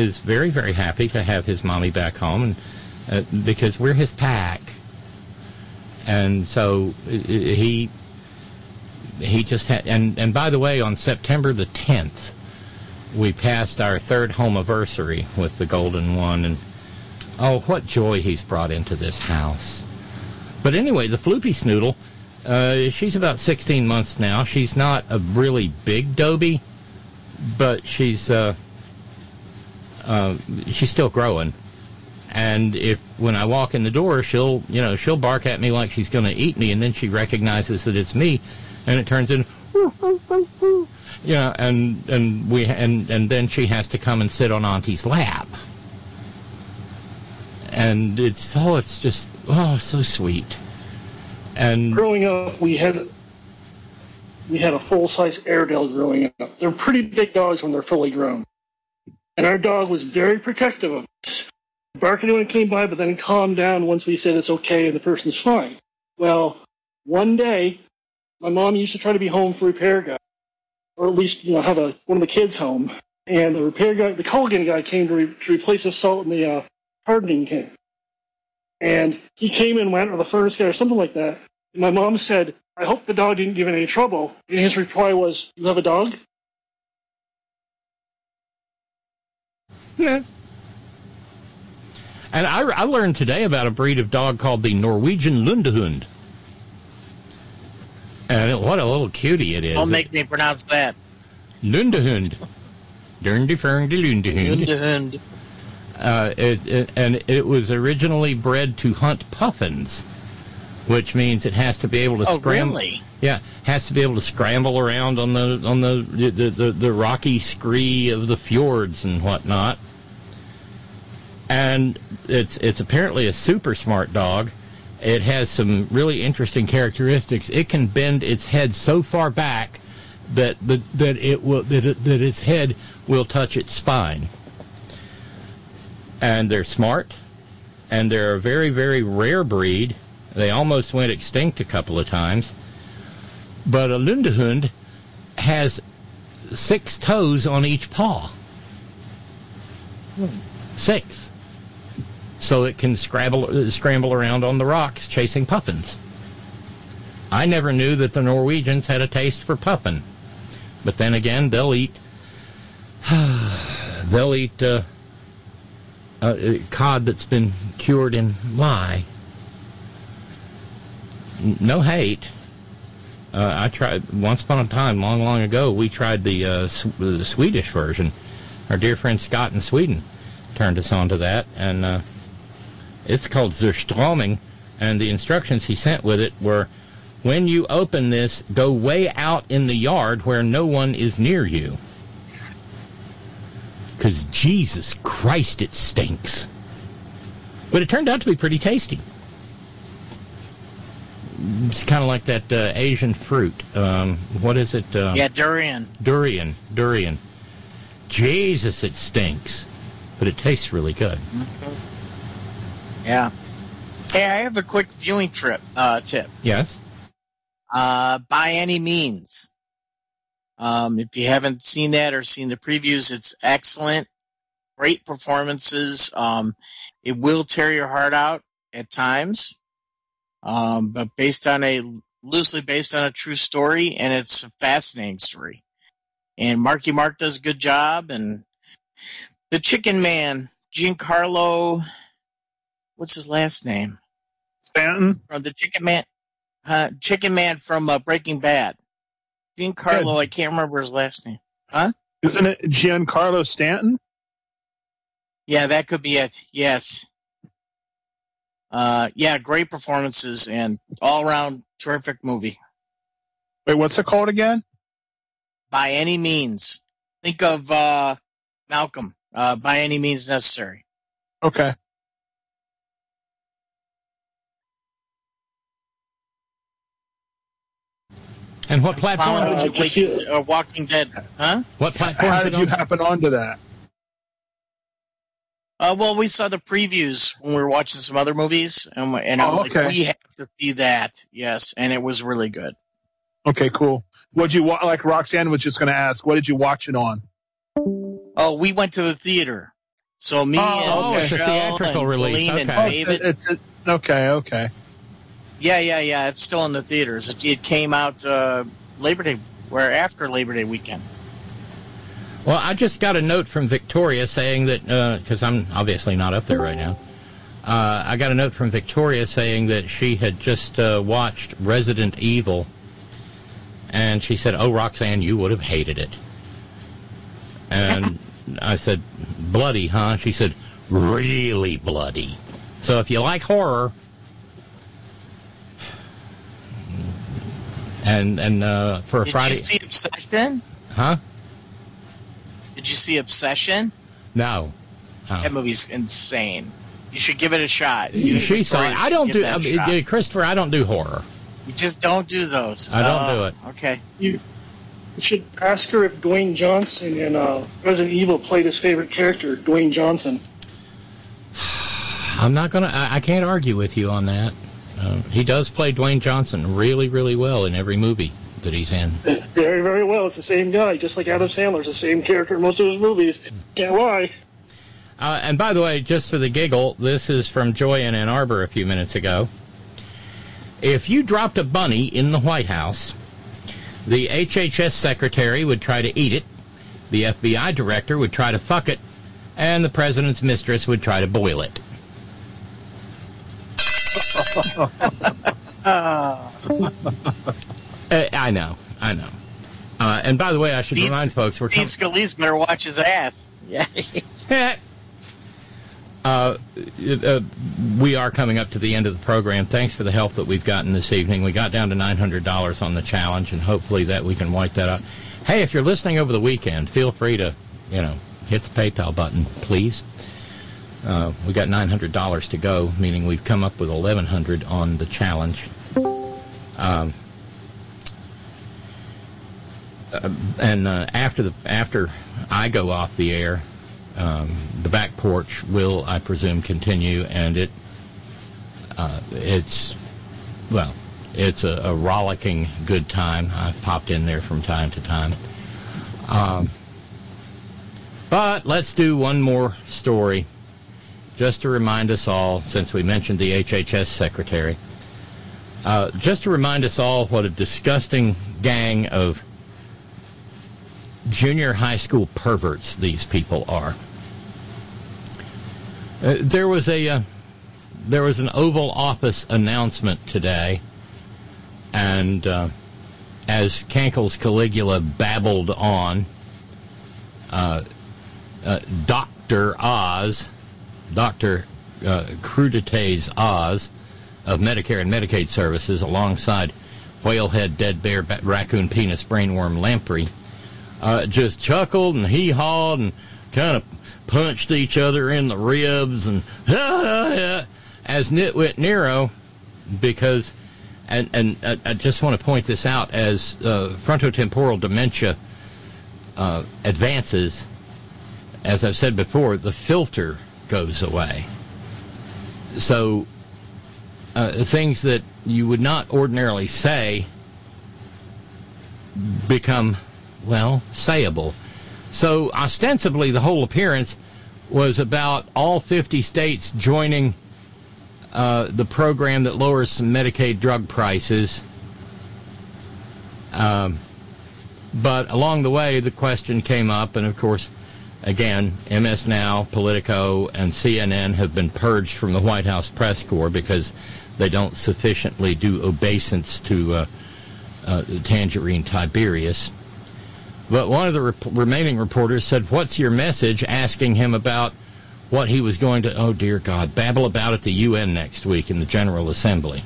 is very, very happy to have his mommy back home, and because we're his pack. And so he just had, and by the way, on September the 10th, we passed our third home-iversary with the golden one, and oh, what joy he's brought into this house. But anyway, the Floopy Snoodle, she's about 16 months now. She's not a really big Dobie, but she's still growing. And when I walk in the door, she'll bark at me like she's going to eat me, and then she recognizes that it's me, and it turns in, and then she has to come and sit on Auntie's lap. And it's just so sweet. And growing up, we had a full-size Airedale growing up. They're pretty big dogs when they're fully grown. And our dog was very protective of us. Barking when it came by, but then calmed down once we said it's okay and the person's fine. Well, one day, my mom used to try to be home for repair guy, or at least have one of the kids home. And the repair guy, the Culligan guy, came to replace the salt in the hardening can. And he came and went, or the furnace guy, or something like that. And my mom said, "I hope the dog didn't give any trouble." And his reply was, "You have a dog?" Yeah. And I learned today about a breed of dog called the Norwegian Lundehund. And what a little cutie it is. Don't make me pronounce that. Lundehund. Lundehund. It was originally bred to hunt puffins, which means it has to be able to scramble. Really? Yeah, has to be able to scramble around on the rocky scree of the fjords and whatnot. And it's apparently a super smart dog. It has some really interesting characteristics. It can bend its head so far back that its head will touch its spine. And they're smart, and they're a very, very rare breed. They almost went extinct a couple of times. But a Lundehund has 6 toes on each paw. 6. So it can scramble around on the rocks chasing puffins. I never knew that the Norwegians had a taste for puffin. But then again, they'll eat cod that's been cured in lye. No hate. I tried once upon a time, long ago. We tried the Swedish version. Our dear friend Scott in Sweden turned us on to that, and it's called Surströmming. And the instructions he sent with it were, when you open this, go way out in the yard where no one is near you. Because Jesus Christ, it stinks. But it turned out to be pretty tasty. It's kind of like that Asian fruit. What is it? Durian. Durian. Jesus, it stinks. But it tastes really good. Mm-hmm. Yeah. Hey, I have a quick viewing tip. Yes? By Any Means. If you haven't seen that or seen the previews, it's excellent. Great performances. It will tear your heart out at times. But loosely based on a true story, and it's a fascinating story. And Marky Mark does a good job, and the Chicken Man, Giancarlo, what's his last name? Stanton? From the Chicken Man from Breaking Bad. Giancarlo, I can't remember his last name. Huh? Isn't it Giancarlo Stanton? Yeah, that could be it. Yes. Great performances and all-around terrific movie. Wait, what's it called again? By Any Means. Think of Malcolm. By Any Means Necessary. Okay. And what platform did you Walking Dead? Huh? What platform? How did you happen onto that? Well, we saw the previews when we were watching some other movies, and okay. We have to see that, yes, and it was really good. Okay, cool. What'd you like? Roxanne was just going to ask, what did you watch it on? Oh, we went to the theater. So me and it's a Michelle theatrical and release. Colleen Okay. and David. Okay. Yeah. It's still in the theaters. It came out Labor Day, after Labor Day weekend. Well, I just got a note from Victoria saying that, because I'm obviously not up there right now, I got a note from Victoria saying that she had just watched Resident Evil, and she said, "Oh, Roxanne, you would have hated it." And I said, "Bloody, huh?" She said, "Really bloody." So if you like horror, and for a Friday... Did you see Obsession? Huh? Did you see Obsession? No. That movie's insane. You should give it a shot. She saw it. I don't do... Christopher, I don't do horror. You just don't do those. I don't do it. Okay. You should ask her if Dwayne Johnson in Resident Evil played his favorite character, Dwayne Johnson. I'm not gonna. I can't argue with you on that. He does play Dwayne Johnson really, really well in every movie that he's in. Very, very well. It's the same guy, just like Adam Sandler's the same character in most of his movies. Can't lie. And by the way, just for the giggle, this is from Joy in Ann Arbor a few minutes ago. If you dropped a bunny in the White House, the HHS secretary would try to eat it, the FBI director would try to fuck it, and the president's mistress would try to boil it. I know. And by the way, I should remind folks, Steve Scalise better watch his ass. Yeah. We are coming up to the end of the program. Thanks for the help that we've gotten this evening. We got down to $900 on the challenge, and hopefully that we can wipe that out. Hey, if you're listening over the weekend, feel free to, hit the PayPal button, please. We got $900 to go, meaning we've come up with $1,100 on the challenge. And after I go off the air, the back porch will, I presume, continue, and it's a rollicking good time. I've popped in there from time to time. But let's do one more story, just to remind us all, since we mentioned the HHS secretary, just to remind us all what a disgusting gang of junior high school perverts these people are. There was an Oval Office announcement today, and as Cankle's Caligula babbled on, Dr. Oz, Dr. Crudités Oz of Medicare and Medicaid Services, alongside Whalehead, Dead Bear, Raccoon Penis, Brainworm Lamprey, just chuckled and hee-hawed and kind of punched each other in the ribs and as Nitwit Nero, because, and I just want to point this out, as frontotemporal dementia advances, as I've said before, the filter goes away. So things that you would not ordinarily say become, sayable. So ostensibly the whole appearance was about all 50 states joining the program that lowers some Medicaid drug prices. But along the way, the question came up, and of course, again, MS Now, Politico, and CNN have been purged from the White House press corps because they don't sufficiently do obeisance to Tangerine Tiberius. But one of the remaining reporters said, "What's your message?" asking him about what he was going to, oh dear God, babble about at the UN next week in the General Assembly.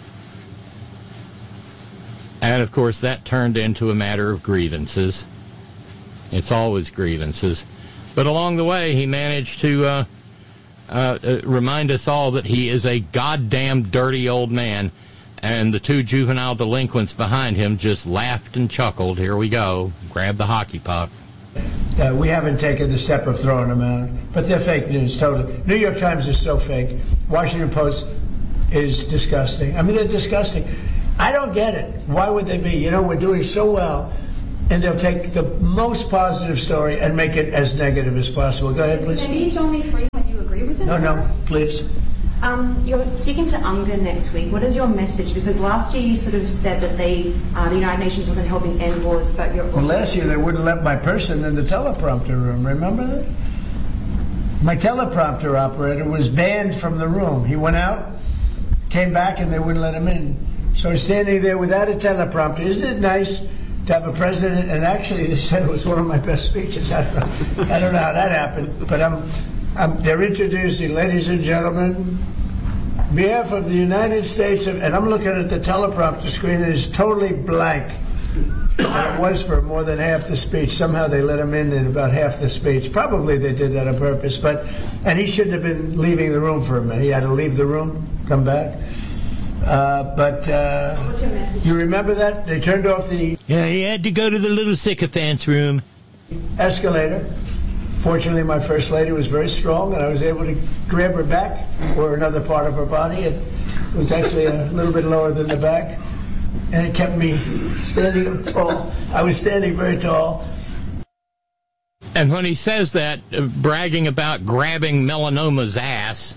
And of course that turned into a matter of grievances. It's always grievances. But along the way he managed to remind us all that he is a goddamn dirty old man. And the two juvenile delinquents behind him just laughed and chuckled. Here we go. Grab the hockey puck. We haven't taken the step of throwing them out, but they're fake news, totally. New York Times is so fake. Washington Post is disgusting. I mean, they're disgusting. I don't get it. Why would they be? We're doing so well, and they'll take the most positive story and make it as negative as possible. Go ahead, please. Maybe it's only free when you agree with this? No, please. You're speaking to UNGA next week. What is your message? Because last year you sort of said that the United Nations wasn't helping end wars, but you're also... Well, last year they wouldn't let my person in the teleprompter room. Remember that? My teleprompter operator was banned from the room. He went out, came back, and they wouldn't let him in. So he's standing there without a teleprompter. Isn't it nice to have a president? And actually, they said it was one of my best speeches. I don't know how that happened, but they're introducing, ladies and gentlemen, on behalf of the United States of, and I'm looking at the teleprompter screen, it is totally blank. And it was for more than half the speech. Somehow they let him in about half the speech. Probably they did that on purpose, and he shouldn't have been leaving the room for a minute. He had to leave the room, come back. What's your message? You remember that? They turned off the... Yeah, he had to go to the little sycophant's room. Escalator. Fortunately, my First Lady was very strong, and I was able to grab her back, or another part of her body. It was actually a little bit lower than the back, and it kept me standing tall. I was standing very tall. And when he says that, bragging about grabbing Melanoma's ass,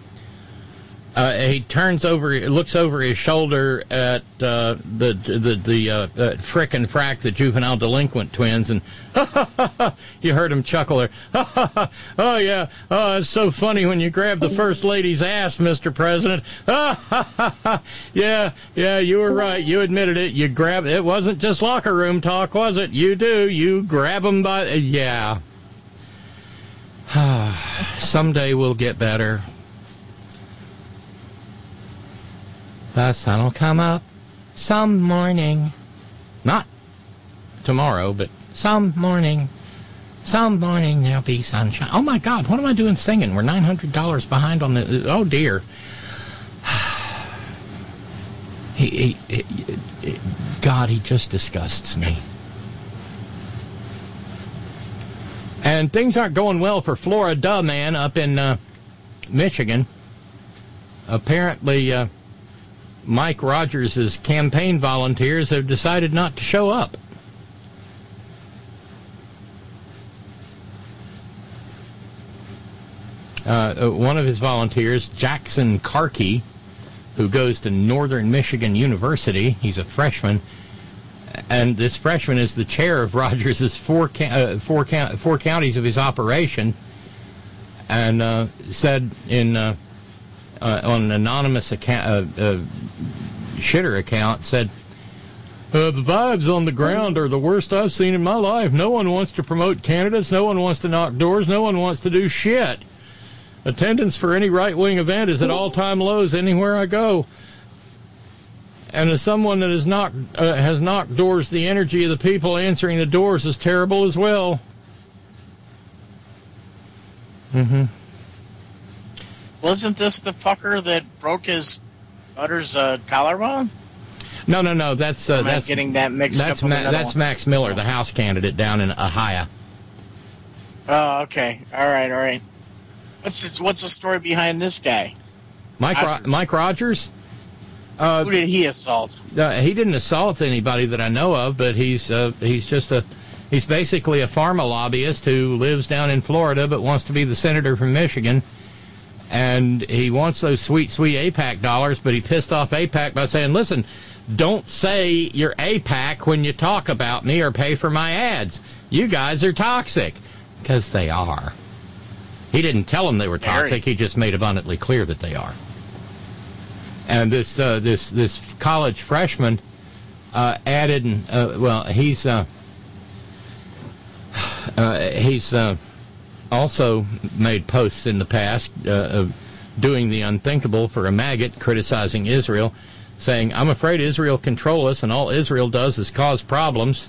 he turns over, looks over his shoulder at the Frick and Frack, the juvenile delinquent twins, and you heard him chuckle there. Oh yeah, it's so funny when you grab the First Lady's ass, Mr. President. Yeah, you were right. You admitted it. You grabbed. It wasn't just locker room talk, was it? You grab them by. Yeah. Someday we'll get better. The sun will come up some morning. Not tomorrow, but some morning. Some morning there'll be sunshine. Oh, my God, what am I doing singing? We're $900 behind on the... Oh, dear. God, he just disgusts me. And things aren't going well for Florida, man, up in Michigan. Apparently... Mike Rogers' campaign volunteers have decided not to show up. One of his volunteers, Jackson Karkey, who goes to Northern Michigan University, he's a freshman, and this freshman is the chair of Rogers' four counties of his operation, and said in... on an anonymous account, shitter account, said, the vibes on the ground are the worst I've seen in my life. No one wants to promote candidates. No one wants to knock doors. No one wants to do shit. Attendance for any right-wing event is at all-time lows anywhere I go. And as someone that has knocked doors, the energy of the people answering the doors is terrible as well. Mm-hmm. Wasn't this the fucker that broke his daughter's collarbone? No. That's getting that mixed up. That's Max Miller, the House candidate down in Ohio. Oh, okay. All right. What's the story behind this guy? Mike Rogers. Who did he assault? He didn't assault anybody that I know of, but he's basically a pharma lobbyist who lives down in Florida but wants to be the senator from Michigan. And he wants those sweet, sweet AIPAC dollars, but he pissed off AIPAC by saying, listen, don't say you're AIPAC when you talk about me or pay for my ads. You guys are toxic. Because they are. He didn't tell them they were toxic. He just made abundantly clear that they are. And this college freshman added, he's also made posts in the past of doing the unthinkable for a maggot, criticizing Israel, saying, I'm afraid Israel control us, and all Israel does is cause problems.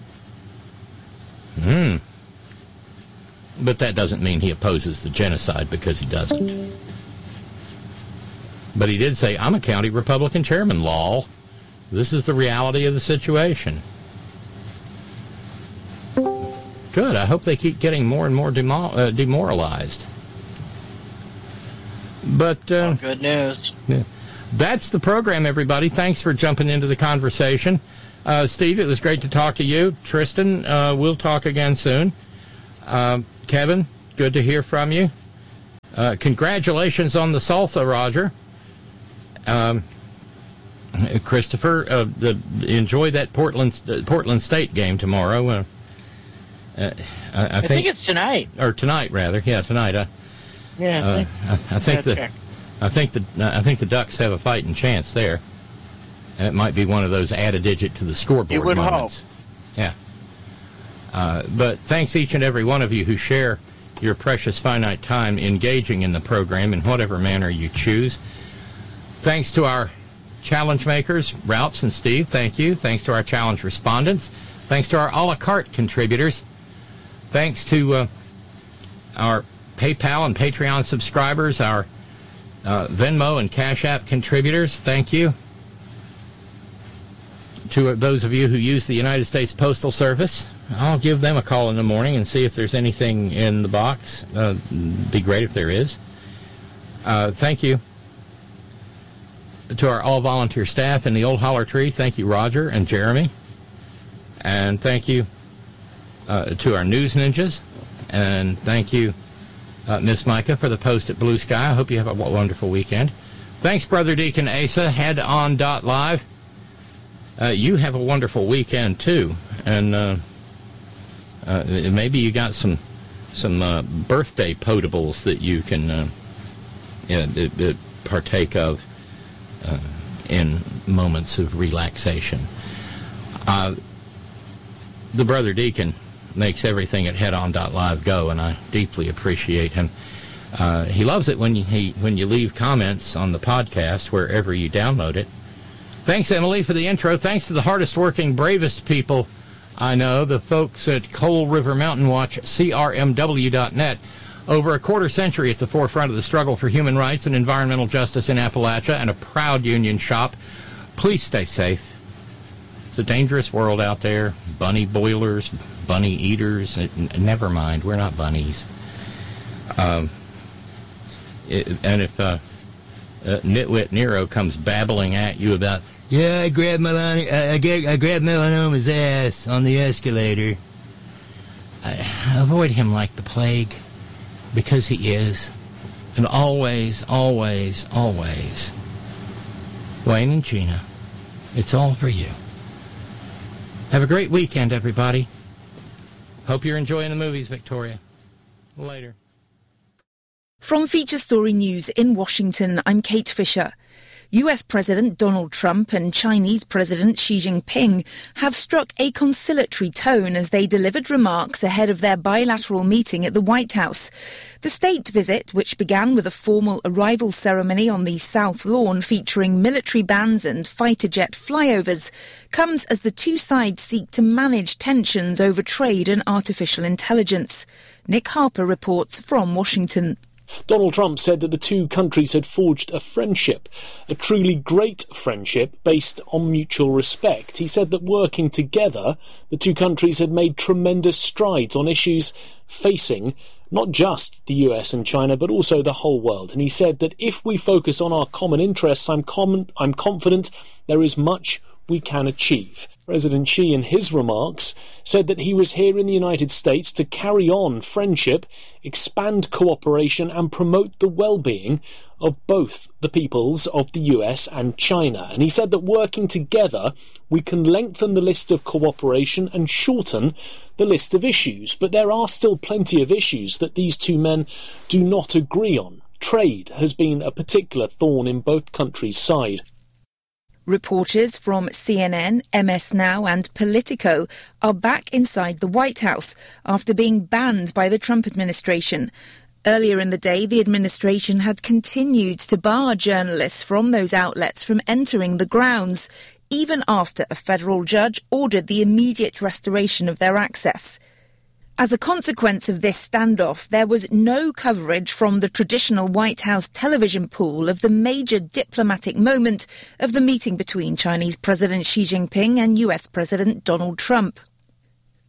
But that doesn't mean he opposes the genocide, because he doesn't. But he did say, I'm a county Republican chairman, lol. This is the reality of the situation. Good. I hope they keep getting more and more demoralized. But good news. Yeah. That's the program, everybody. Thanks for jumping into the conversation. Steve, it was great to talk to you. Tristan, we'll talk again soon. Kevin, good to hear from you. Congratulations on the salsa, Roger. Christopher, enjoy that Portland State game tomorrow. I think it's tonight. Or tonight, rather. Yeah, tonight. I think the Ducks have a fighting chance there. It might be one of those add a digit to the scoreboard you would moments. Hope. Yeah. But thanks each and every one of you who share your precious finite time engaging in the program in whatever manner you choose. Thanks to our challenge makers, Ralphs and Steve, thank you. Thanks to our challenge respondents. Thanks to our a la carte contributors. Thanks to our PayPal and Patreon subscribers, our Venmo and Cash App contributors. Thank you. To those of you who use the United States Postal Service, I'll give them a call in the morning and see if there's anything in the box. Be great if there is. Thank you to our all-volunteer staff in the Old Holler Tree. Thank you, Roger and Jeremy. And thank you to our news ninjas. And thank you, Miss Micah, for the post at Blue Sky. I hope you have a wonderful weekend. Thanks, Brother Deacon Asa. Headon.live. You have a wonderful weekend, too. And maybe you got some birthday potables that you can partake of in moments of relaxation. The Brother Deacon makes everything at headon.live go, and I deeply appreciate him. He loves it when you leave comments on the podcast wherever you download it. Thanks, Emily, for the intro. Thanks to the hardest-working, bravest people I know, the folks at Coal River Mountain Watch, CRMW.net. Over a quarter century at the forefront of the struggle for human rights and environmental justice in Appalachia, and a proud union shop. Please stay safe. It's a dangerous world out there. Bunny boilers, bunny eaters. Never mind, we're not bunnies. And if Nitwit Nero comes babbling at you about, yeah, I grabbed Melanoma's ass on the escalator, avoid him like the plague, because he is. And always, always, always, Wayne and Gina, it's all for you. Have a great weekend, everybody. Hope you're enjoying the movies, Victoria. Later. From Feature Story News in Washington, I'm Kate Fisher. US President Donald Trump and Chinese President Xi Jinping have struck a conciliatory tone as they delivered remarks ahead of their bilateral meeting at the White House. The state visit, which began with a formal arrival ceremony on the South Lawn featuring military bands and fighter jet flyovers, comes as the two sides seek to manage tensions over trade and artificial intelligence. Nick Harper reports from Washington. Donald Trump said that the two countries had forged a friendship, a truly great friendship based on mutual respect. He said that working together, the two countries had made tremendous strides on issues facing not just the US and China, but also the whole world. And he said that if we focus on our common interests, I'm confident there is much we can achieve. President Xi, in his remarks, said that he was here in the United States to carry on friendship, expand cooperation and promote the well-being of both the peoples of the US and China. And he said that working together, we can lengthen the list of cooperation and shorten the list of issues. But there are still plenty of issues that these two men do not agree on. Trade has been a particular thorn in both countries' side. Reporters from CNN, MS Now and Politico are back inside the White House after being banned by the Trump administration. Earlier in the day, the administration had continued to bar journalists from those outlets from entering the grounds, even after a federal judge ordered the immediate restoration of their access. As a consequence of this standoff, there was no coverage from the traditional White House television pool of the major diplomatic moment of the meeting between Chinese President Xi Jinping and US President Donald Trump.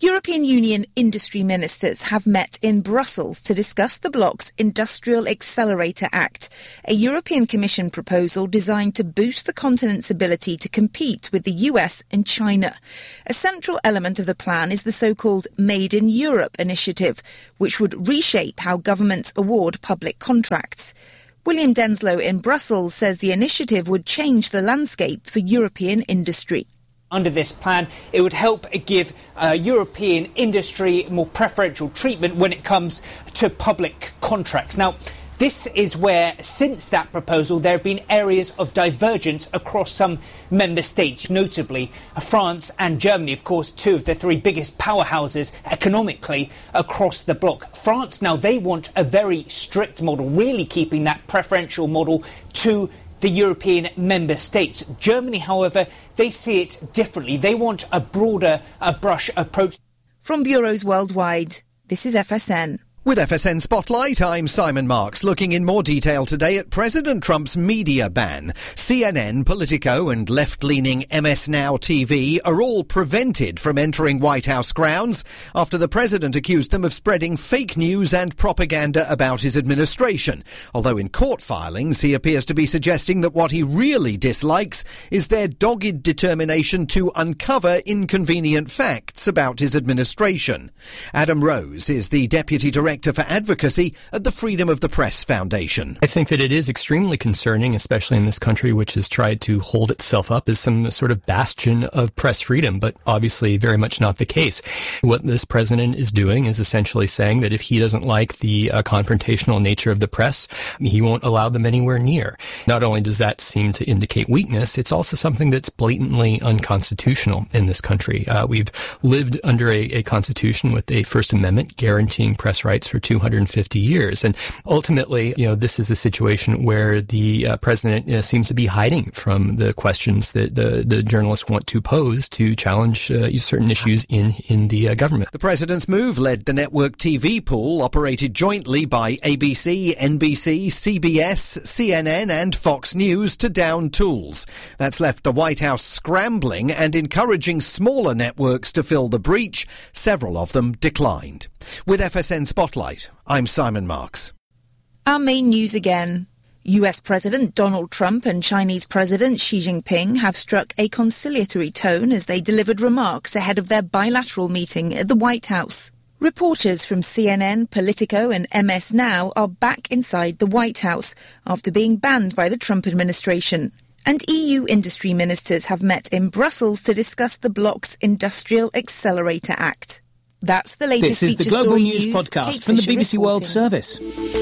European Union industry ministers have met in Brussels to discuss the bloc's Industrial Accelerator Act, a European Commission proposal designed to boost the continent's ability to compete with the US and China. A central element of the plan is the so-called Made in Europe initiative, which would reshape how governments award public contracts. William Denslow in Brussels says the initiative would change the landscape for European industry. Under this plan, it would help give European industry more preferential treatment when it comes to public contracts. Now, this is where, since that proposal, there have been areas of divergence across some member states, notably France and Germany, of course, two of the three biggest powerhouses economically across the bloc. France, now, they want a very strict model, really keeping that preferential model to the European member states. Germany, however, they see it differently. They want a broader brush approach. From bureaus worldwide, this is FSN. With FSN Spotlight, I'm Simon Marks, looking in more detail today at President Trump's media ban. CNN, Politico and left-leaning MS Now TV are all prevented from entering White House grounds after the president accused them of spreading fake news and propaganda about his administration. Although in court filings, he appears to be suggesting that what he really dislikes is their dogged determination to uncover inconvenient facts about his administration. Adam Rose is the Deputy Director for Advocacy at the Freedom of the Press Foundation. I think that it is extremely concerning, especially in this country which has tried to hold itself up as some sort of bastion of press freedom, but obviously very much not the case. What this president is doing is essentially saying that if he doesn't like the confrontational nature of the press, he won't allow them anywhere near. Not only does that seem to indicate weakness, it's also something that's blatantly unconstitutional in this country. We've lived under a constitution with a First Amendment guaranteeing press rights for 250 years. And ultimately, this is a situation where the president seems to be hiding from the questions that the journalists want to pose to challenge certain issues in the government. The president's move led the network TV pool operated jointly by ABC, NBC, CBS, CNN and Fox News to down tools. That's left the White House scrambling and encouraging smaller networks to fill the breach. Several of them declined. With FSN Spotlight, I'm Simon Marks. Our main news again. US President Donald Trump and Chinese President Xi Jinping have struck a conciliatory tone as they delivered remarks ahead of their bilateral meeting at the White House. Reporters from CNN, Politico and MS Now are back inside the White House after being banned by the Trump administration. And EU industry ministers have met in Brussels to discuss the bloc's Industrial Accelerator Act. That's the latest. This is the Global News Podcast from the BBC World Service.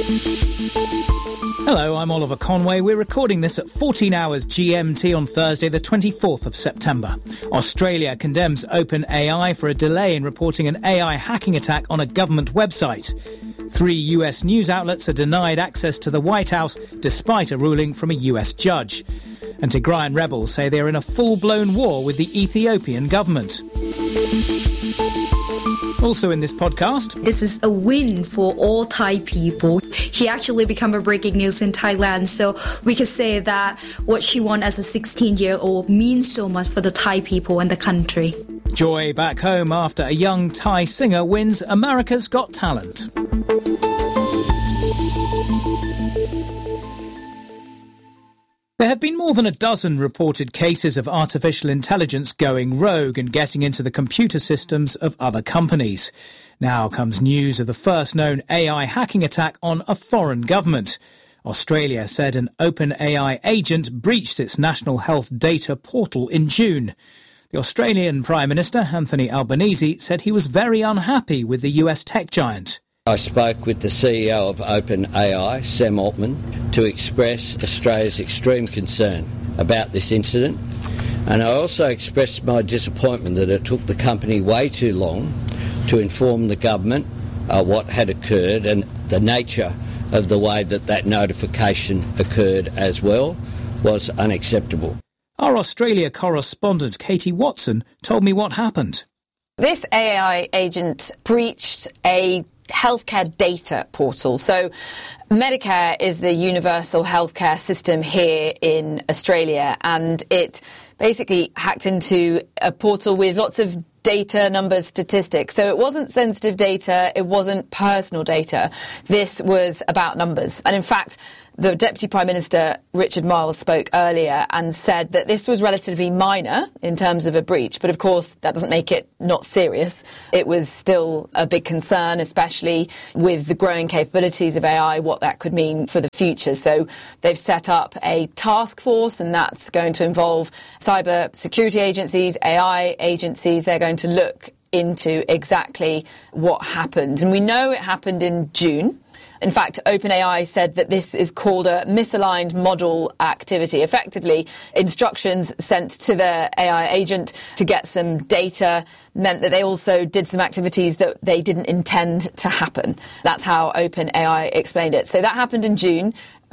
Hello, I'm Oliver Conway. We're recording this at 14 hours GMT on Thursday, the 24th of September. Australia condemns OpenAI for a delay in reporting an AI hacking attack on a government website. 3 US news outlets are denied access to the White House despite a ruling from a US judge. And Tigrayan rebels say they're in a full-blown war with the Ethiopian government. Also in this podcast, this is a win for all Thai people. She actually became a breaking news in Thailand, so we could say that what she won as a 16-year-old means so much for the Thai people and the country. Joy back home after a young Thai singer wins America's Got Talent. There have been more than a dozen reported cases of artificial intelligence going rogue and getting into the computer systems of other companies. Now comes news of the first known AI hacking attack on a foreign government. Australia said an OpenAI agent breached its national health data portal in June. The Australian Prime Minister, Anthony Albanese, said he was very unhappy with the US tech giant. I spoke with the CEO of OpenAI, Sam Altman, to express Australia's extreme concern about this incident. And I also expressed my disappointment that it took the company way too long to inform the government what had occurred, and the nature of the way that notification occurred as well was unacceptable. Our Australia correspondent, Katie Watson, told me what happened. This AI agent breached a healthcare data portal. So Medicare is the universal healthcare system here in Australia, and it basically hacked into a portal with lots of data, numbers, statistics. So it wasn't sensitive data, it wasn't personal data. This was about numbers. And in fact, the Deputy Prime Minister, Richard Marles, spoke earlier and said that this was relatively minor in terms of a breach. But of course, that doesn't make it not serious. It was still a big concern, especially with the growing capabilities of AI, what that could mean for the future. So they've set up a task force, and that's going to involve cyber security agencies, AI agencies. They're going to look into exactly what happened. And we know it happened in June. In fact, OpenAI said that this is called a misaligned model activity. Effectively, instructions sent to the AI agent to get some data meant that they also did some activities that they didn't intend to happen. That's how OpenAI explained it. So that happened in June.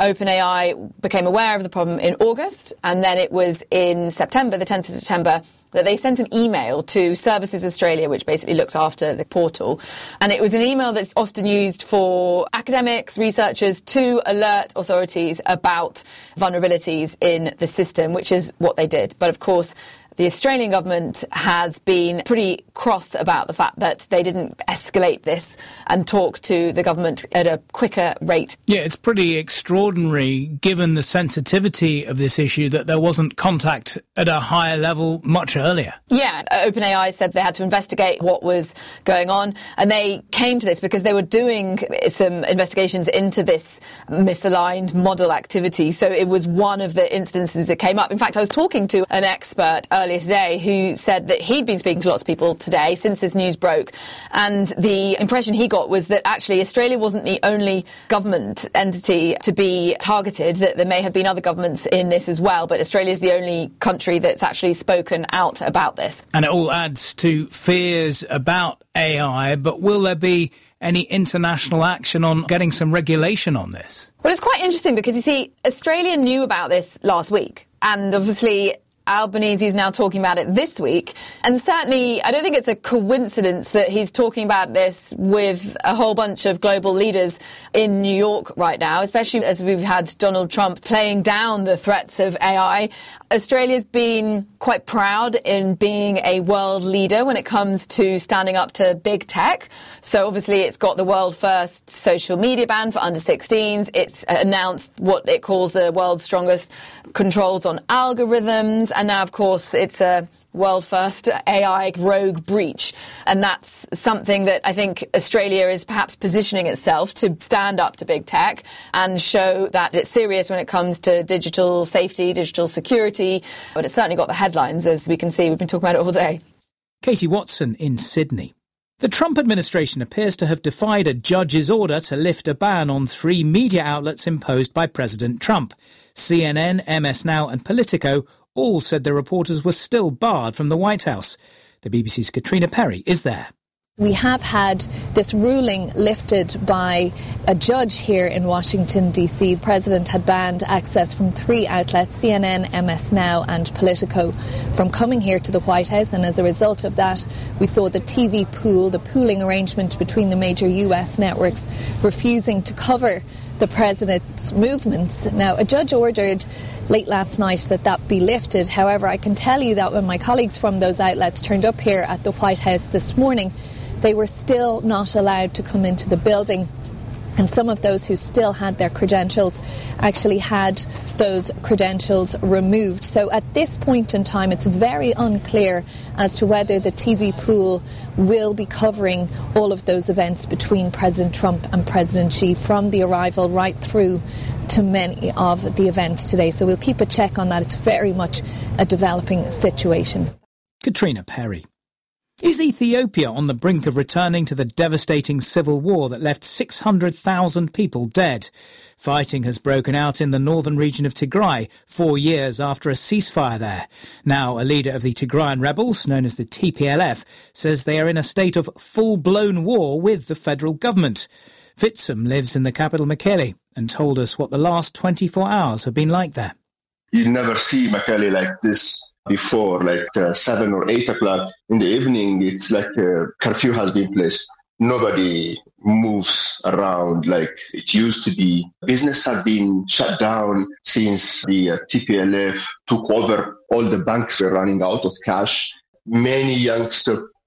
OpenAI became aware of the problem in August, and then it was in September, the 10th of September, that they sent an email to Services Australia, which basically looks after the portal. And it was an email that's often used for academics, researchers, to alert authorities about vulnerabilities in the system, which is what they did. But of course, the Australian government has been pretty cross about the fact that they didn't escalate this and talk to the government at a quicker rate. Yeah, it's pretty extraordinary, given the sensitivity of this issue, that there wasn't contact at a higher level much earlier. Yeah, OpenAI said they had to investigate what was going on, and they came to this because they were doing some investigations into this misaligned model activity. So it was one of the instances that came up. In fact, I was talking to an expert earlier today who said that he'd been speaking to lots of people today since this news broke, and the impression he got was that actually Australia wasn't the only government entity to be targeted, that there may have been other governments in this as well, but Australia's the only country that's actually spoken out about this. And it all adds to fears about AI, but will there be any international action on getting some regulation on this? Well, it's quite interesting because, you see, Australia knew about this last week, and obviously Albanese is now talking about it this week. And certainly, I don't think it's a coincidence that he's talking about this with a whole bunch of global leaders in New York right now, especially as we've had Donald Trump playing down the threats of AI. Australia's been quite proud in being a world leader when it comes to standing up to big tech. So obviously it's got the world first social media ban for under 16s. It's announced what it calls the world's strongest controls on algorithms. And now, of course, it's a world first AI rogue breach. And that's something that I think Australia is perhaps positioning itself to stand up to big tech and show that it's serious when it comes to digital safety, digital security. But it's certainly got the headlines, as we can see. We've been talking about it all day. Katie Watson in Sydney. The Trump administration appears to have defied a judge's order to lift a ban on 3 media outlets imposed by President Trump. CNN, MS Now and Politico all said the reporters were still barred from the White House. The BBC's Katrina Perry is there. We have had this ruling lifted by a judge here in Washington, D.C. The president had banned access from 3 outlets, CNN, MS Now and Politico, from coming here to the White House. And as a result of that, we saw the TV pool, the pooling arrangement between the major U.S. networks, refusing to cover the president's movements. Now, a judge ordered late last night that be lifted. However, I can tell you that when my colleagues from those outlets turned up here at the White House this morning, they were still not allowed to come into the building. And some of those who still had their credentials actually had those credentials removed. So at this point in time, it's very unclear as to whether the TV pool will be covering all of those events between President Trump and President Xi, from the arrival right through to many of the events today. So we'll keep a check on that. It's very much a developing situation. Katrina Perry. Is Ethiopia on the brink of returning to the devastating civil war that left 600,000 people dead? Fighting has broken out in the northern region of Tigray 4 years after a ceasefire there. Now, a leader of the Tigrayan rebels, known as the TPLF, says they are in a state of full-blown war with the federal government. Fitsum lives in the capital Mekelle and told us what the last 24 hours have been like there. You never see Mekelle like this before, like 7 or 8 o'clock in the evening. It's like a curfew has been placed. Nobody moves around like it used to be. Business have been shut down since the TPLF took over. All the banks are running out of cash. Many youngsters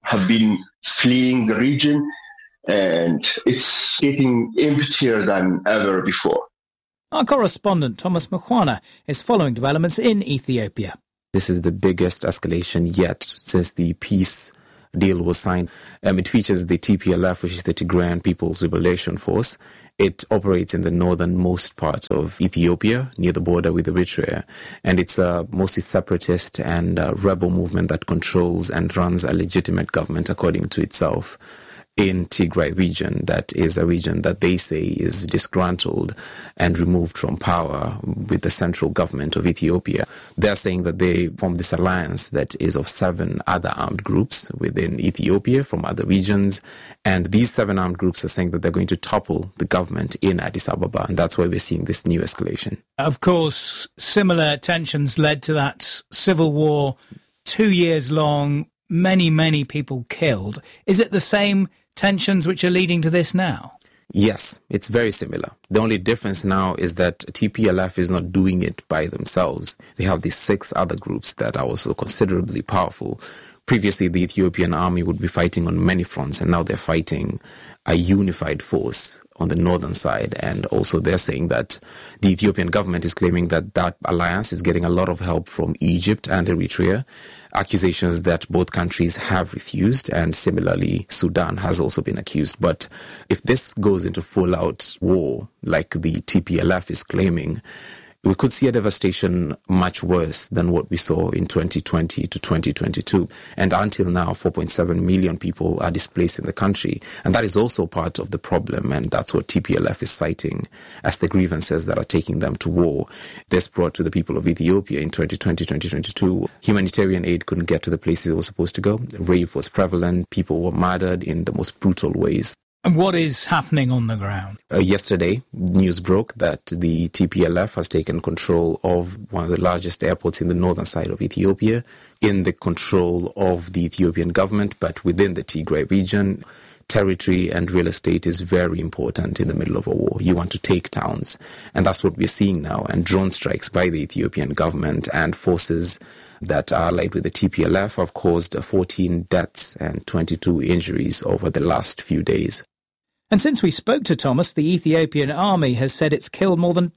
have been fleeing the region, and it's getting emptier than ever before. Our correspondent Thomas Mkhwana is following developments in Ethiopia. This is the biggest escalation yet since the peace deal was signed. It features the TPLF, which is the Tigrayan People's Liberation Force. It operates in the northernmost part of Ethiopia, near the border with Eritrea. And it's a mostly separatist and rebel movement that controls and runs a legitimate government according to itself in Tigray region. That is a region that they say is disgruntled and removed from power with the central government of Ethiopia. They're saying that they formed this alliance that is of 7 other armed groups within Ethiopia from other regions. And these 7 armed groups are saying that they're going to topple the government in Addis Ababa. And that's why we're seeing this new escalation. Of course, similar tensions led to that civil war, 2 years long, many people killed. Is it the same tensions which are leading to this now? Yes, it's very similar. The only difference now is that TPLF is not doing it by themselves. They have these 6 other groups that are also considerably powerful. Previously, the Ethiopian army would be fighting on many fronts, and now they're fighting a unified force on the northern side. And also they're saying that the Ethiopian government is claiming that that alliance is getting a lot of help from Egypt and Eritrea, accusations that both countries have refused, and similarly Sudan has also been accused. But if this goes into full-out war, like the TPLF is claiming, we could see a devastation much worse than what we saw in 2020 to 2022. And until now, 4.7 million people are displaced in the country. And that is also part of the problem. And that's what TPLF is citing as the grievances that are taking them to war. This brought to the people of Ethiopia in 2020, 2022. Humanitarian aid couldn't get to the places it was supposed to go. Rape was prevalent. People were murdered in the most brutal ways. And what is happening on the ground? Yesterday, news broke that the TPLF has taken control of one of the largest airports in the northern side of Ethiopia, in the control of the Ethiopian government, but within the Tigray region. Territory and real estate is very important in the middle of a war. You want to take towns, and that's what we're seeing now. And drone strikes by the Ethiopian government and forces that are allied with the TPLF have caused 14 deaths and 22 injuries over the last few days. And since we spoke to Thomas, the Ethiopian army has said it's killed more than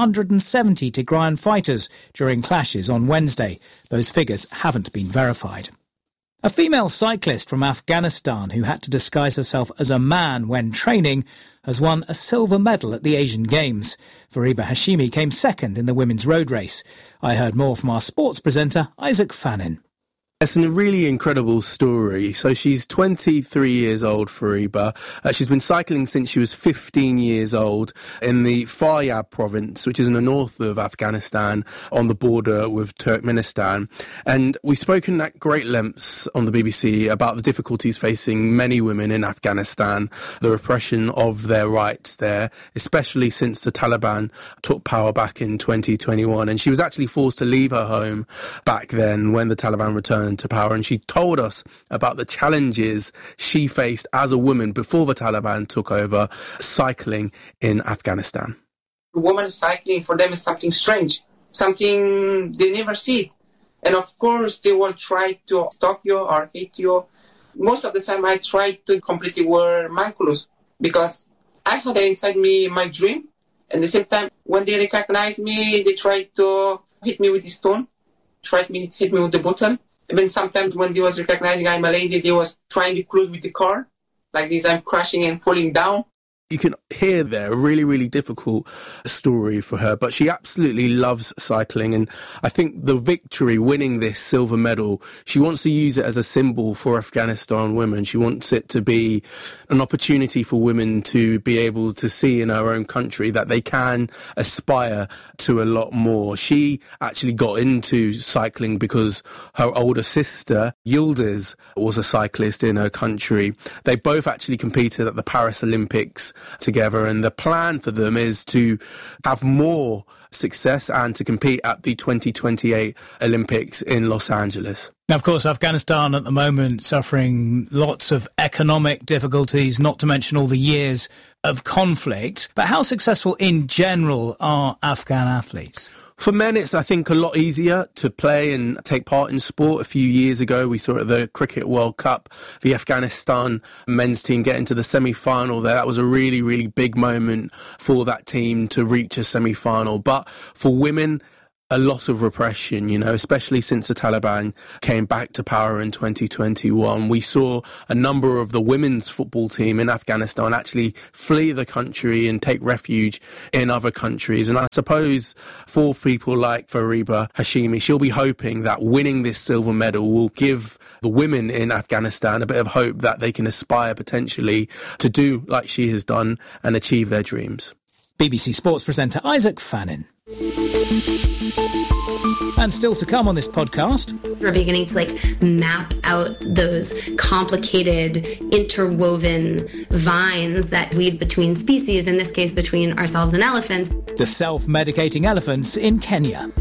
270 Tigrayan fighters during clashes on Wednesday. Those figures haven't been verified. A female cyclist from Afghanistan who had to disguise herself as a man when training has won a silver medal at the Asian Games. Fariba Hashimi came second in the women's road race. I heard more from our sports presenter, Isaac Fannin. It's a really incredible story. So she's 23 years old, Fariba. She's been cycling since she was 15 years old in the Faryab province, which is in the north of Afghanistan on the border with Turkmenistan. And we've spoken at great lengths on the BBC about the difficulties facing many women in Afghanistan, the repression of their rights there, especially since the Taliban took power back in 2021. And she was actually forced to leave her home back then when the Taliban returned to power, and she told us about the challenges she faced as a woman before the Taliban took over cycling in Afghanistan. Women cycling, for them is something strange, something they never see. And of course, they will try to stop you or hate you. Most of the time, I try to completely wear my clothes because I had inside me my dream. And at the same time, when they recognize me, they try to hit me with a stone, hit me with the bottle. Even sometimes when they was recognizing I'm a lady, they was trying to close with the car. Like this, I'm crashing and falling down. You can hear there a really, really difficult story for her, but she absolutely loves cycling. And I think the victory, winning this silver medal, she wants to use it as a symbol for Afghanistan women. She wants it to be an opportunity for women to be able to see in her own country that they can aspire to a lot more. She actually got into cycling because her older sister, Yildiz, was a cyclist in her country. They both actually competed at the Paris Olympics together, and the plan for them is to have more success and to compete at the 2028 Olympics in Los Angeles. Now, of course, Afghanistan at the moment suffering lots of economic difficulties, not to mention all the years of conflict. But how successful in general are Afghan athletes? For men, it's, I think, a lot easier to play and take part in sport. A few years ago, we saw at the Cricket World Cup, the Afghanistan men's team get into the semi-final there. That was a really, really big moment for that team to reach a semi-final. But for women, a lot of repression, especially since the Taliban came back to power in 2021. We saw a number of the women's football team in Afghanistan actually flee the country and take refuge in other countries. And I suppose for people like Fariba Hashimi, she'll be hoping that winning this silver medal will give the women in Afghanistan a bit of hope that they can aspire potentially to do like she has done and achieve their dreams. BBC Sports presenter Isaac Fannin. And still to come on this podcast. We're beginning to map out those complicated interwoven vines that weave between species, in this case between ourselves and elephants. The self-medicating elephants in Kenya.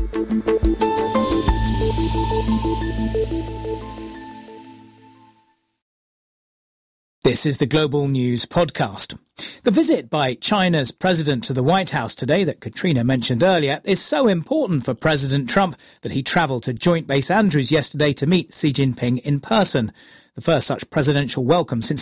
This is the Global News Podcast. The visit by China's president to the White House today that Katrina mentioned earlier is so important for President Trump that he travelled to Joint Base Andrews yesterday to meet Xi Jinping in person, the first such presidential welcome since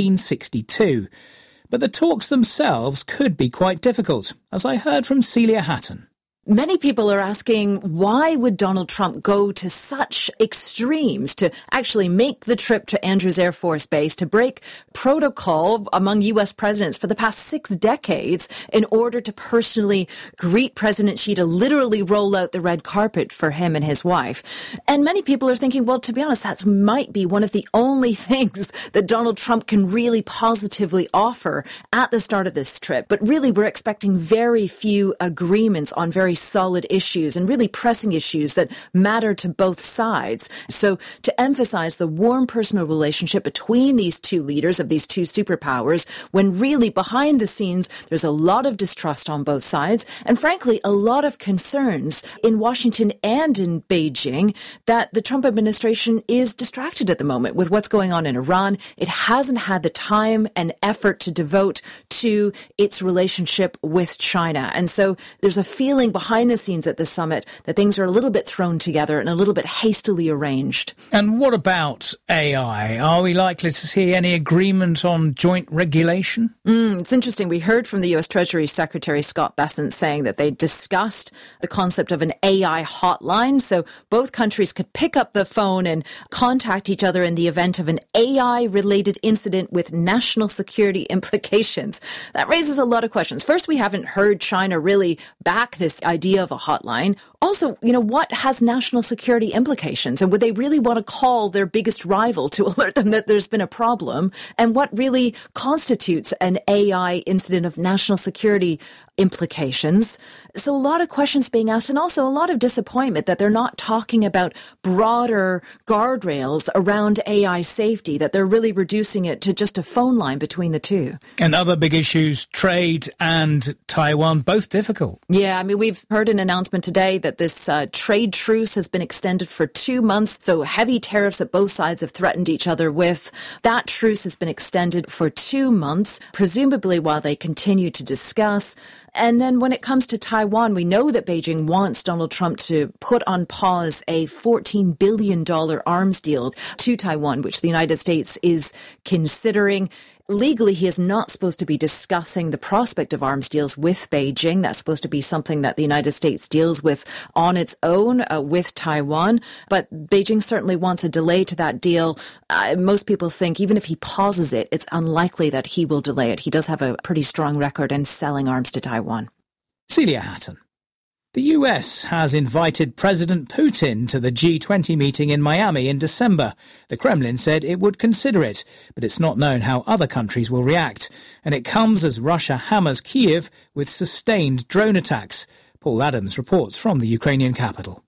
1962. But the talks themselves could be quite difficult, as I heard from Celia Hatton. Many people are asking, why would Donald Trump go to such extremes to actually make the trip to Andrews Air Force Base, to break protocol among U.S. presidents for the past 6 decades in order to personally greet President Xi, to literally roll out the red carpet for him and his wife. And many people are thinking, well, to be honest, that might be one of the only things that Donald Trump can really positively offer at the start of this trip. But really, we're expecting very few agreements on very solid issues and really pressing issues that matter to both sides. So to emphasize the warm personal relationship between these two leaders of these two superpowers, when really behind the scenes there's a lot of distrust on both sides and frankly a lot of concerns in Washington and in Beijing that the Trump administration is distracted at the moment with what's going on in Iran. It hasn't had the time and effort to devote to its relationship with China. And so there's a feeling behind the scenes at this summit that things are a little bit thrown together and a little bit hastily arranged. And what about AI? Are we likely to see any agreement on joint regulation? It's interesting. We heard from the U.S. Treasury Secretary Scott Bessent saying that they discussed the concept of an AI hotline, so both countries could pick up the phone and contact each other in the event of an AI-related incident with national security implications. That raises a lot of questions. First, we haven't heard China really back this idea of a hotline. Also, what has national security implications? And would they really want to call their biggest rival to alert them that there's been a problem? And what really constitutes an AI incident of national security implications? So a lot of questions being asked, and also a lot of disappointment that they're not talking about broader guardrails around AI safety, that they're really reducing it to just a phone line between the two. And other big issues, trade and Taiwan, both difficult. Yeah, we've heard an announcement today that this trade truce has been extended for 2 months. So heavy tariffs that both sides have threatened each other with. That truce has been extended for 2 months, presumably while they continue to discuss. And then when it comes to Taiwan, we know that Beijing wants Donald Trump to put on pause a $14 billion arms deal to Taiwan, which the United States is considering. Legally, he is not supposed to be discussing the prospect of arms deals with Beijing. That's supposed to be something that the United States deals with on its own with Taiwan. But Beijing certainly wants a delay to that deal. Most people think even if he pauses it, it's unlikely that he will delay it. He does have a pretty strong record in selling arms to Taiwan. Celia Hatton. The US has invited President Putin to the G20 meeting in Miami in December. The Kremlin said it would consider it, but it's not known how other countries will react. And it comes as Russia hammers Kyiv with sustained drone attacks. Paul Adams reports from the Ukrainian capital.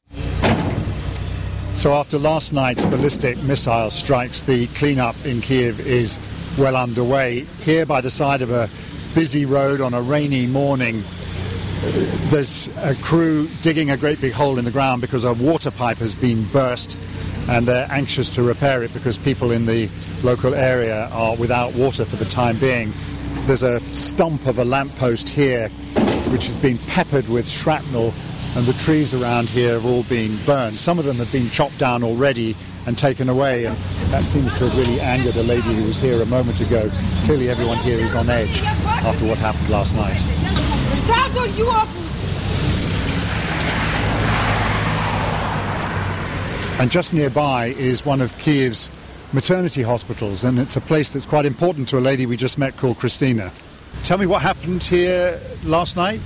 So after last night's ballistic missile strikes, the cleanup in Kyiv is well underway. Here by the side of a busy road on a rainy morning, there's a crew digging a great big hole in the ground because a water pipe has been burst and they're anxious to repair it because people in the local area are without water for the time being. There's a stump of a lamppost here which has been peppered with shrapnel, and the trees around here have all been burned. Some of them have been chopped down already and taken away, and that seems to have really angered a lady who was here a moment ago. Clearly everyone here is on edge after what happened last night. And just nearby is one of Kiev's maternity hospitals, and it's a place that's quite important to a lady we just met called Christina. Tell me what happened here last night?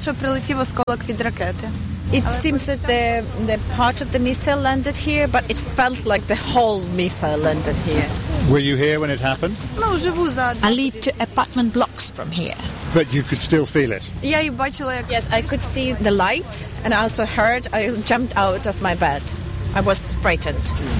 It seems that the part of the missile landed here, but it felt like the whole missile landed here. Were you here when it happened? I live 2 apartment blocks from here. But you could still feel it? Yes, I could see the light, and I also heard. I jumped out of my bed. I was frightened.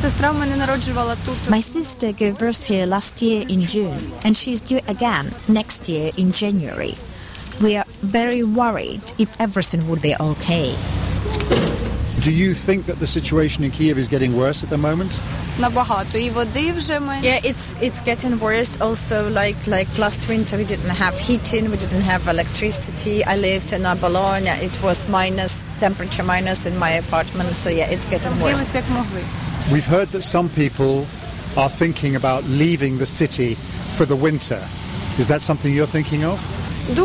My sister gave birth here last year in June, and she's due again next year in January. We are very worried if everything would be okay. Do you think that the situation in Kiev is getting worse at the moment? Yeah, it's getting worse. Also, like last winter, we didn't have heating, we didn't have electricity. I lived in Bologna. It was temperature minus in my apartment. So yeah, it's getting worse. We've heard that some people are thinking about leaving the city for the winter. Is that something you're thinking of? We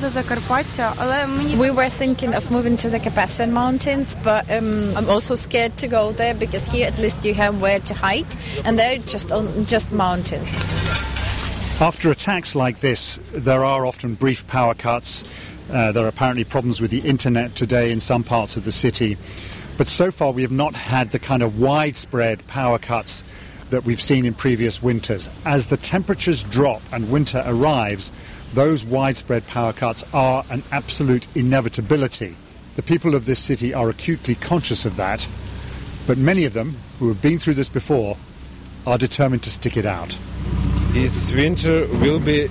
were thinking of moving to the Carpathian Mountains, but I'm also scared to go there because here at least you have where to hide, and they're just mountains. After attacks like this, there are often brief power cuts. There are apparently problems with the internet today in some parts of the city. But so far we have not had the kind of widespread power cuts that we've seen in previous winters. As the temperatures drop and winter arrives, those widespread power cuts are an absolute inevitability. The people of this city are acutely conscious of that, but many of them, who have been through this before, are determined to stick it out. This winter will be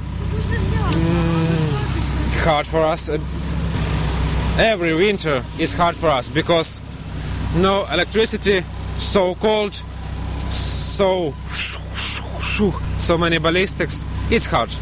hard for us. Every winter is hard for us because no electricity, so cold, so many ballistics. It's hard.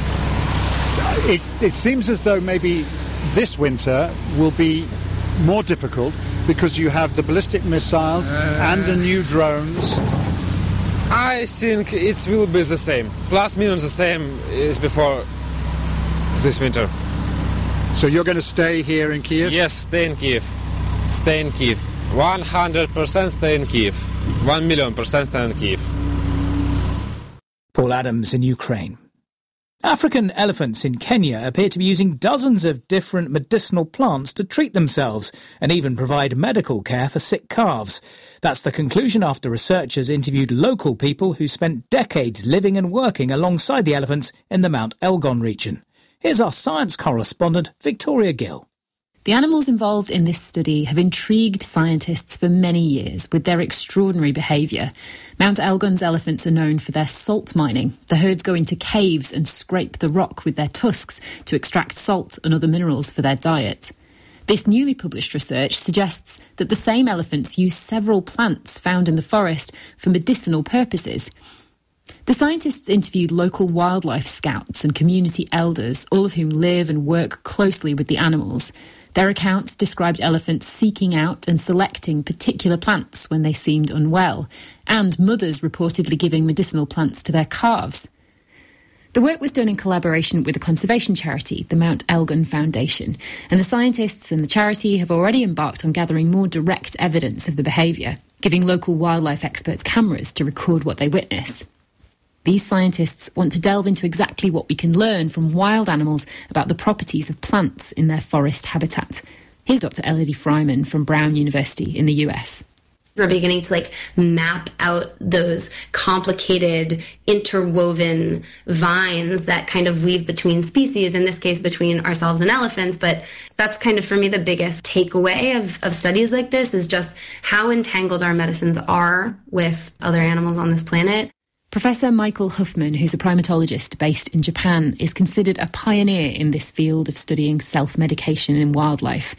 It seems as though maybe this winter will be more difficult because you have the ballistic missiles and the new drones. I think it will be the same. Plus minus the same as before this winter. So you're going to stay here in Kiev? Yes, stay in Kiev. Stay in Kiev. 100% stay in Kiev. 1,000,000% stay in Kiev. Paul Adams in Ukraine. African elephants in Kenya appear to be using dozens of different medicinal plants to treat themselves and even provide medical care for sick calves. That's the conclusion after researchers interviewed local people who spent decades living and working alongside the elephants in the Mount Elgon region. Here's our science correspondent, Victoria Gill. The animals involved in this study have intrigued scientists for many years with their extraordinary behaviour. Mount Elgon's elephants are known for their salt mining. The herds go into caves and scrape the rock with their tusks to extract salt and other minerals for their diet. This newly published research suggests that the same elephants use several plants found in the forest for medicinal purposes. The scientists interviewed local wildlife scouts and community elders, all of whom live and work closely with the animals. Their accounts described elephants seeking out and selecting particular plants when they seemed unwell, and mothers reportedly giving medicinal plants to their calves. The work was done in collaboration with a conservation charity, the Mount Elgon Foundation, and the scientists and the charity have already embarked on gathering more direct evidence of the behaviour, giving local wildlife experts cameras to record what they witness. These scientists want to delve into exactly what we can learn from wild animals about the properties of plants in their forest habitat. Here's Dr. Elodie Fryman from Brown University in the US. We're beginning to map out those complicated interwoven vines that kind of weave between species, in this case between ourselves and elephants. But that's kind of, for me, the biggest takeaway of studies like this is just how entangled our medicines are with other animals on this planet. Professor Michael Huffman, who's a primatologist based in Japan, is considered a pioneer in this field of studying self-medication in wildlife.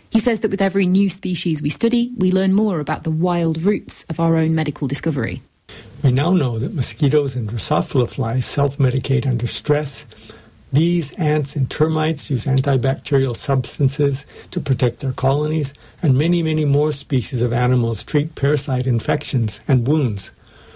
He says that with every new species we study, we learn more about the wild roots of our own medical discovery. We now know that mosquitoes and Drosophila flies self-medicate under stress. Bees, ants, and termites use antibacterial substances to protect their colonies, and many, many more species of animals treat parasite infections and wounds.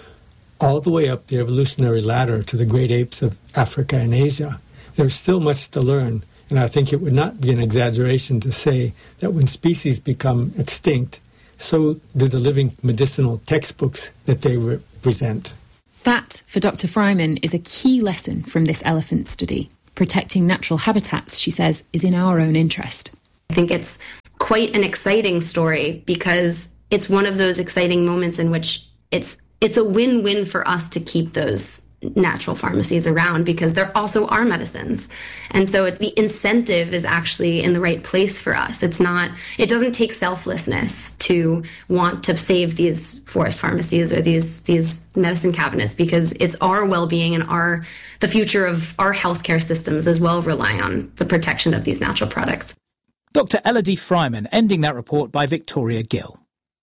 All the way up the evolutionary ladder to the great apes of Africa and Asia, there's still much to learn, and I think it would not be an exaggeration to say that when species become extinct, so do the living medicinal textbooks that they represent. That, for Dr. Fryman, is a key lesson from this elephant study. Protecting natural habitats, she says, is in our own interest. I think it's quite an exciting story because it's one of those exciting moments in which it's a win-win for us to keep those natural pharmacies around because they're also our medicines. And so the incentive is actually in the right place for us. It doesn't take selflessness to want to save these forest pharmacies or these medicine cabinets because it's our well-being and the future of our healthcare systems as well rely on the protection of these natural products. Dr. Elodie Fryman ending that report by Victoria Gill.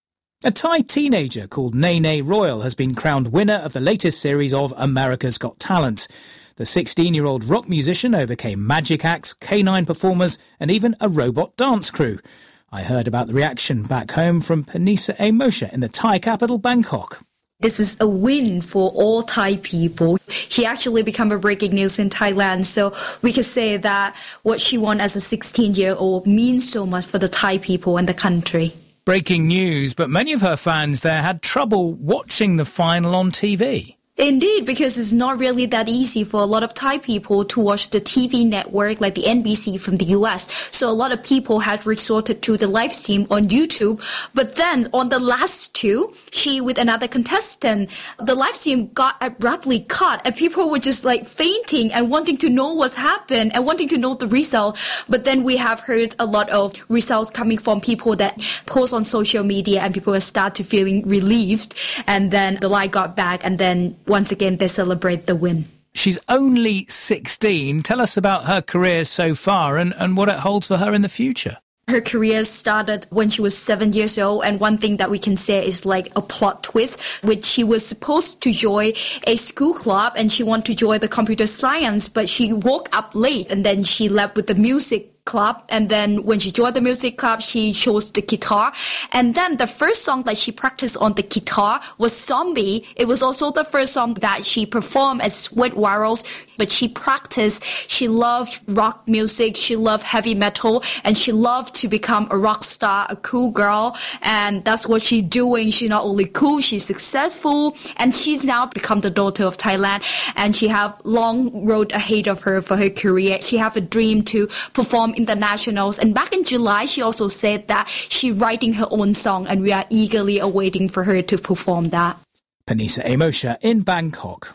A Thai teenager called Nene Royal has been crowned winner of the latest series of America's Got Talent. The 16-year-old rock musician overcame magic acts, canine performers and even a robot dance crew. I heard about the reaction back home from Panisa A. Moshe in the Thai capital, Bangkok. This is a win for all Thai people. She actually became a breaking news in Thailand, so we could say that what she won as a 16-year-old means so much for the Thai people and the country. Breaking news, but many of her fans there had trouble watching the final on TV. Indeed, because it's not really that easy for a lot of Thai people to watch the TV network like the NBC from the US. So a lot of people had resorted to the live stream on YouTube. But then on the last two, she with another contestant, the live stream got abruptly cut and people were just like fainting and wanting to know what's happened and wanting to know the result. But then we have heard a lot of results coming from people that post on social media and people start to feeling relieved. And then the light got back and then once again, they celebrate the win. She's only 16. Tell us about her career so far and what it holds for her in the future. Her career started when she was 7 years old, and one thing that we can say is like a plot twist, which she was supposed to join a school club and she wanted to join the computer science, but she woke up late and then she left with the music club, and then when she joined the music club, she chose the guitar, and then the first song that she practiced on the guitar was Zombie. It was also the first song that she performed as Sweat Virals, but she practiced. She loved rock music, she loved heavy metal, and she loved to become a rock star, a cool girl, and that's what she's doing. She's not only cool, she's successful, and she's now become the daughter of Thailand, and she have long road ahead of her for her career. She have a dream to perform in the nationals, and back in July she also said that she's writing her own song and we are eagerly awaiting for her to perform that. Panisa A. Moshe in Bangkok.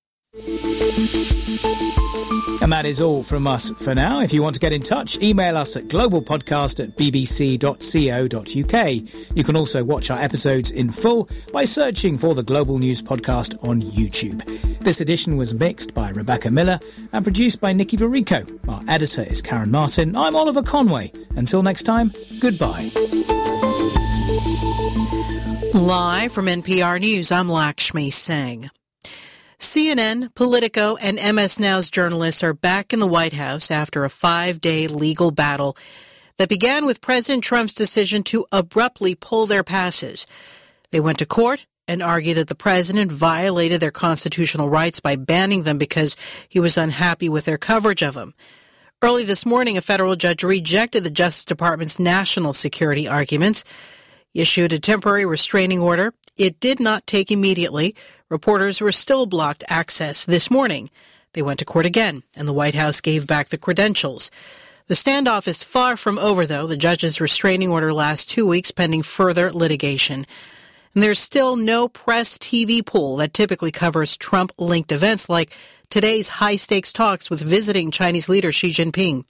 And that is all from us for now. If you want to get in touch, email us at globalpodcast@bbc.co.uk. You can also watch our episodes in full by searching for the Global News Podcast on YouTube. This edition was mixed by Rebecca Miller and produced by Nikki Varico. Our editor is Karen Martin. I'm Oliver Conway. Until next time, goodbye. Live from NPR News, I'm Lakshmi Singh. CNN, Politico, and MS Now's journalists are back in the White House after a 5-day legal battle that began with President Trump's decision to abruptly pull their passes. They went to court and argued that the president violated their constitutional rights by banning them because he was unhappy with their coverage of him. Early this morning, a federal judge rejected the Justice Department's national security arguments. He issued a temporary restraining order. It did not take immediately. Reporters were still blocked access this morning. They went to court again, and the White House gave back the credentials. The standoff is far from over, though. The judge's restraining order lasts 2 weeks pending further litigation. And there's still no press TV pool that typically covers Trump-linked events like today's high-stakes talks with visiting Chinese leader Xi Jinping.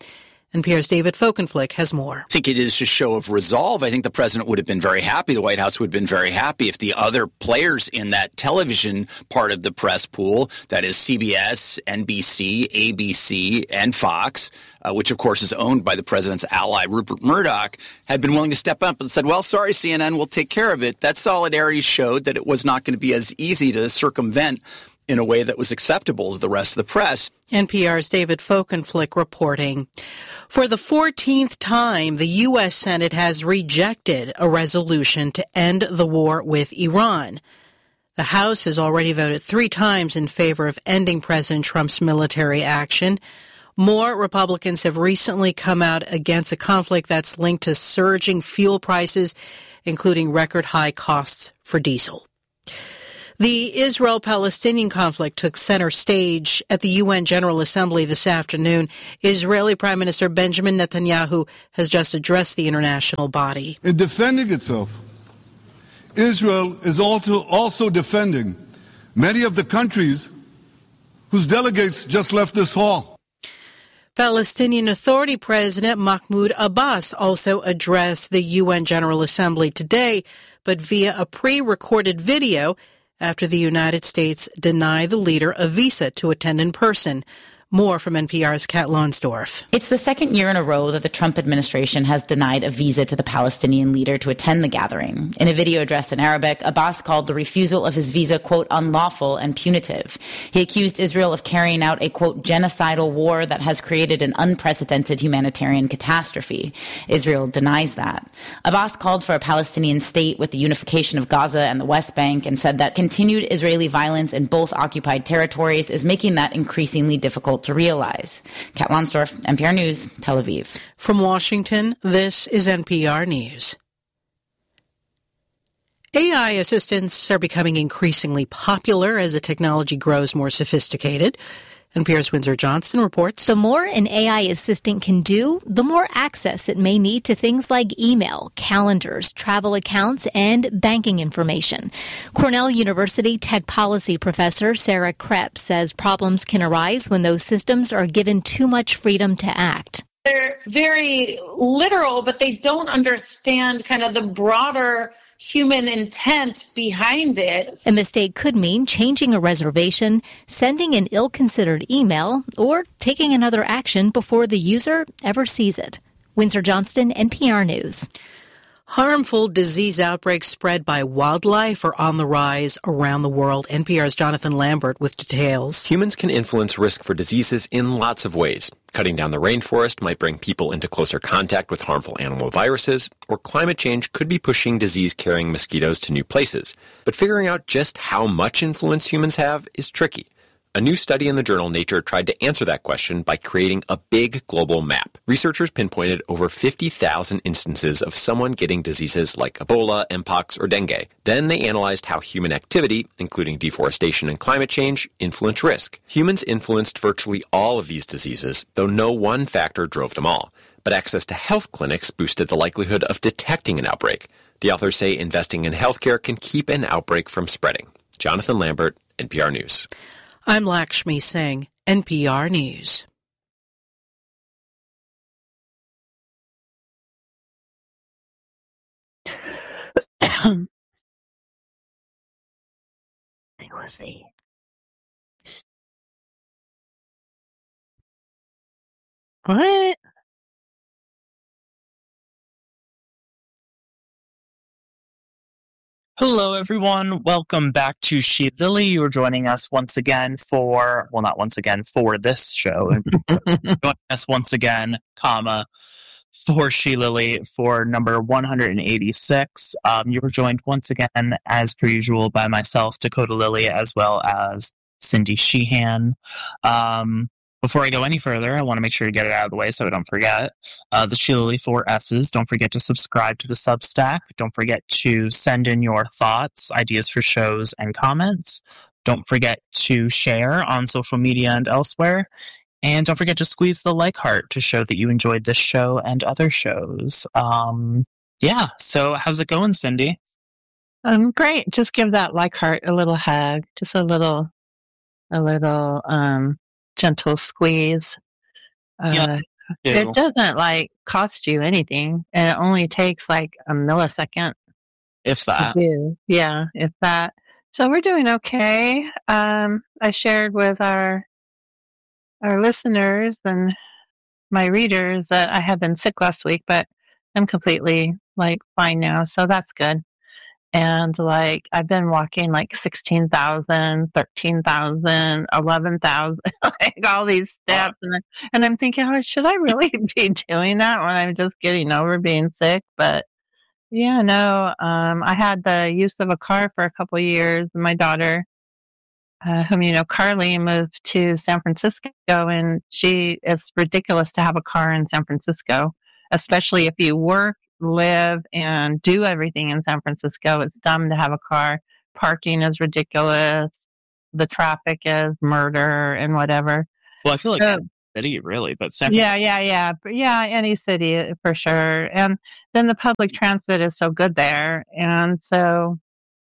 NPR's David Folkenflik has more. I think it is a show of resolve. I think the president would have been very happy. The White House would have been very happy if the other players in that television part of the press pool, that is CBS, NBC, ABC, and Fox, which of course is owned by the president's ally, Rupert Murdoch, had been willing to step up and said, well, sorry, CNN, we'll take care of it. That solidarity showed that it was not going to be as easy to circumvent in a way that was acceptable to the rest of the press. NPR's David Folkenflik reporting. For the 14th time, the U.S. Senate has rejected a resolution to end the war with Iran. The House has already voted 3 times in favor of ending President Trump's military action. More Republicans have recently come out against a conflict that's linked to surging fuel prices, including record high costs for diesel. The Israel-Palestinian conflict took center stage at the UN General Assembly this afternoon. Israeli Prime Minister Benjamin Netanyahu has just addressed the international body. In defending itself, Israel is also defending many of the countries whose delegates just left this hall. Palestinian Authority President Mahmoud Abbas also addressed the UN General Assembly today, but via a pre-recorded video after the United States denied the leader a visa to attend in person. More from NPR's Kat Lonsdorf. It's the second year in a row that the Trump administration has denied a visa to the Palestinian leader to attend the gathering. In a video addressed in Arabic, Abbas called the refusal of his visa, quote, unlawful and punitive. He accused Israel of carrying out a, quote, genocidal war that has created an unprecedented humanitarian catastrophe. Israel denies that. Abbas called for a Palestinian state with the unification of Gaza and the West Bank and said that continued Israeli violence in both occupied territories is making that increasingly difficult to realize. Kat Lonsdorf, NPR News, Tel Aviv. From Washington, this is NPR News. AI assistants are becoming increasingly popular as the technology grows more sophisticated. NPR's Windsor Johnston reports. The more an AI assistant can do, the more access it may need to things like email, calendars, travel accounts, and banking information. Cornell University tech policy professor Sarah Krepp says problems can arise when those systems are given too much freedom to act. They're very literal, but they don't understand kind of the broader human intent behind it. A mistake could mean changing a reservation, sending an ill-considered email, or taking another action before the user ever sees it. Windsor Johnston, NPR News. Harmful disease outbreaks spread by wildlife are on the rise around the world. NPR's Jonathan Lambert with details. Humans can influence risk for diseases in lots of ways. Cutting down the rainforest might bring people into closer contact with harmful animal viruses, or climate change could be pushing disease-carrying mosquitoes to new places. But figuring out just how much influence humans have is tricky. A new study in the journal Nature tried to answer that question by creating a big global map. Researchers pinpointed over 50,000 instances of someone getting diseases like Ebola, Mpox, or dengue. Then they analyzed how human activity, including deforestation and climate change, influence risk. Humans influenced virtually all of these diseases, though no one factor drove them all. But access to health clinics boosted the likelihood of detecting an outbreak. The authors say investing in healthcare can keep an outbreak from spreading. Jonathan Lambert, NPR News. I'm Lakshmi Singh, NPR News. We'll see. What? Hello, everyone. Welcome back to She Lily. You're joining us once again for, well, not once again, for this show. Joining us once again, for She Lily for number 186. You were joined once again, as per usual, by myself, Dakota Lily, as well as Cindy Sheehan. Before I go any further, I want to make sure to get it out of the way so I don't forget. The She Lily 4 S's. Don't forget to subscribe to the Substack. Don't forget to send in your thoughts, ideas for shows, and comments. Don't forget to share on social media and elsewhere. And don't forget to squeeze the like heart to show that you enjoyed this show and other shows. Yeah, so how's it going, Cindy? Great. Just give that like heart a little hug. Just a little gentle squeeze. Yeah. It doesn't like cost you anything, and it only takes like a millisecond. If that. To do. Yeah, if that. So we're doing okay. I shared with our listeners and my readers that I had been sick last week, but I'm completely like fine now, so that's good. And like I've been walking like 16,000, 13,000, 11,000, like all these steps, and I'm thinking, oh, should I really be doing that when I'm just getting over being sick? But yeah, no, I had the use of a car for a couple of years. My daughter, whom you know, Carly, moved to San Francisco, and it's ridiculous to have a car in San Francisco, especially if you work, live, and do everything in San Francisco. It's dumb to have a car. Parking is ridiculous. The traffic is murder and whatever. Well, I feel like any city, really, but San Francisco. Yeah, any city for sure. And then the public transit is so good there, and so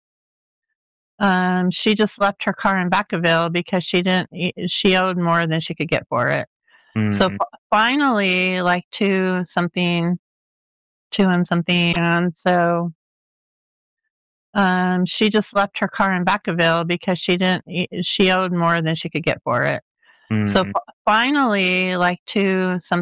she just left her car in Vacaville because she owed more than she could get for it. So finally, like two and something, and so she just left her car in Vacaville because she owed more than she could get for it. So finally, like two something.